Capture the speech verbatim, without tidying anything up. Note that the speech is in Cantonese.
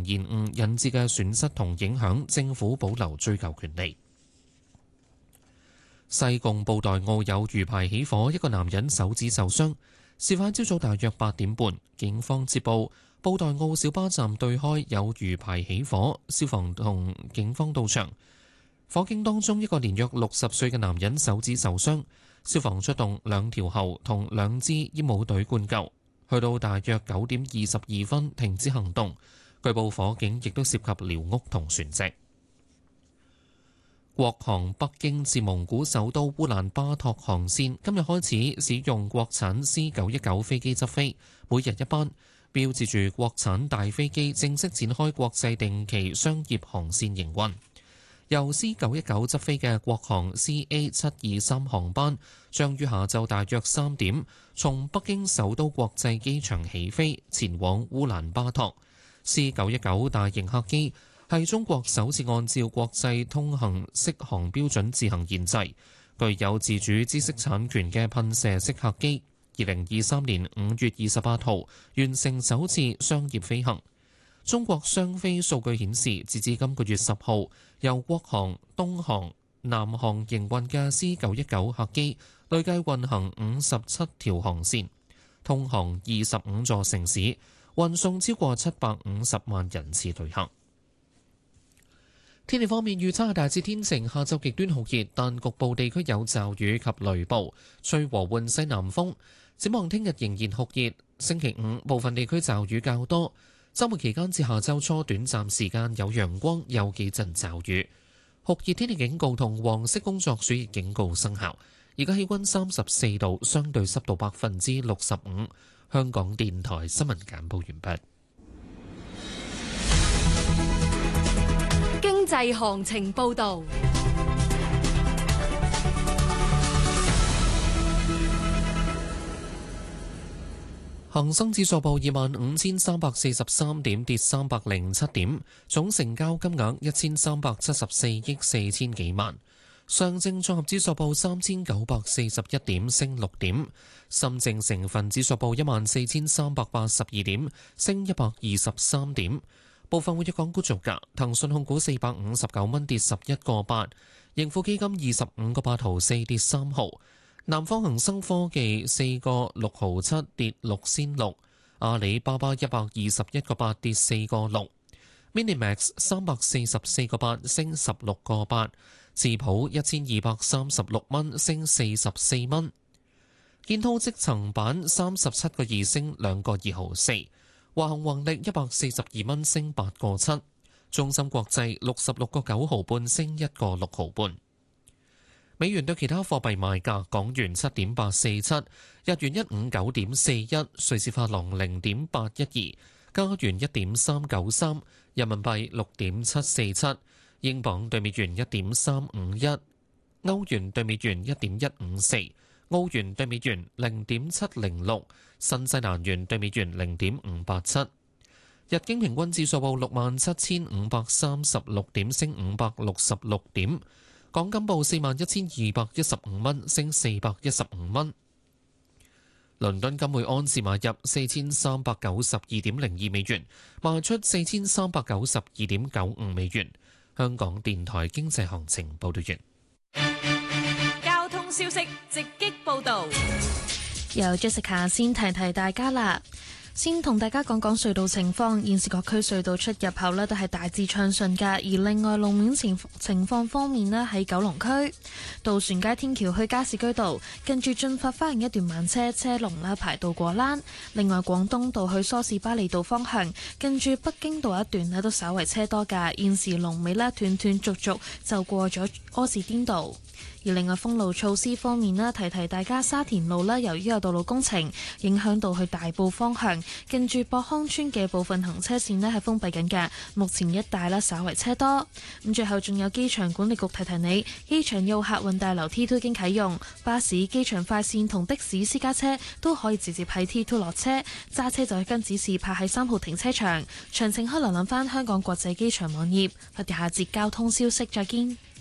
延誤引致嘅損失同影響，政府保留追究權利。西貢布袋澳有魚排起火，一個男人手指受傷。事發朝早大約八點半，警方接報布袋澳小巴站對開有魚排起火，消防同警方到場。火警當中，一個年約六十歲嘅男人手指受傷，消防出動兩條喉同兩支煙霧隊灌救，去到大約九點二十二分停止行動。據報火警亦都涉及寮屋同船隻。國航北京至蒙古首都烏蘭巴托航線今日開始使用國產 C 九一九飛機執飛，每日一班，標誌住國產大飛機正式展開國際定期商業航線營運。由 C 九一九執飛嘅國航 C A 七二三航班將於下晝大約三點從北京首都國際機場起飛，前往烏蘭巴托。C 九一九大型客機係中國首次按照國際通行適航標準自行研製，具有自主知識產權嘅噴射式客機。二零二三年五月二十八號完成首次商業飛行。中國商飛數據顯示，截至今個月十號，由國航、東航、南航營運嘅 C 九一九客機累計運行五十七條航線，通航二十五座城市，運送超過七百五十萬人次旅客。天氣方面預測大致天晴，下晝極端酷熱，但局部地區有驟雨及雷暴，吹和緩西南風。展望聽日仍然酷熱，星期五部分地區驟雨較多。週末期間至下週初短暫時間有陽光，有幾陣驟雨。酷熱天氣警告同黃色工作暑熱警告生效。而家氣溫三十四度，相對濕度百分之六十五。香港電台新聞簡報完畢。 經濟行情報導。 恒生指數報二萬五千三百四十三點，跌三百零七點，總成交金額一千三百七十四億四千幾萬。上證綜合指數報三千九百四十一點，升六點。深證成分指數報一萬四千三百八十二點，升一百二十三點。部分活躍港股續價，騰訊控股四百五十九蚊，跌十一個八；盈富基金二十五個八毫四，跌三毫；南方恒生科技四個六毫七，跌六仙六；阿里巴巴一百二十一個八，跌四個六；Minimax 三百四十四個八，升十六個八；智普一千二百三十六蚊，升四十四蚊；建滔積層板三十七個二，升兩個二毫四。華虹宏力一百四十二蚊，升八個七；中芯國際六十六個九毫半，升一個六毫半。美元對其他貨幣賣價：港元七點八四七，日元一五九點四一，瑞士法郎零點八一二，加元一點三九三，人民幣六點七四七，英鎊對美元一點三五一，歐元對美元一點一五四。澳元對美元零點七零六，新西蘭元對美元零點五八七。日經平均指數報六萬七千五百三十六點，升五百六十六點。港金報四萬一千二百一十五蚊，升四百一十五蚊。倫敦金每盎司買入四千三百九十二點零二美元，賣出四千三百九十二點九五美元。香港電台經濟行情報道完。 消息直擊報導， 由 Jessica 先提提大家啦。先同大家講講隧道情況，現時各區隧道出入口呢都係大致暢順㗎。而另外路面情情況方面呢，喺九龍區渡船街天橋去加士居道近住進發花園一段慢車車龍啦排到過欄。另外廣東道去梳士巴利道方向近住北京道一段呢都稍為車多㗎。現時龍尾呢斷斷續續就過咗柯士甸道。而另外封路措施方面呢，提提大家沙田路啦，由於有道路工程影響到去大埔方向，近住博康村嘅部分行車線呢係封閉緊嘅，目前一帶啦稍為車多。咁最後仲有機場管理局提提你，機場要客運大樓 T 二 經啟用，巴士、機場快線同的士私家車都可以直接喺 T 二落車，揸車就去跟指示泊喺三號停車場。詳情可以瀏覽翻香港國際機場網頁。我哋下節交通消息再見。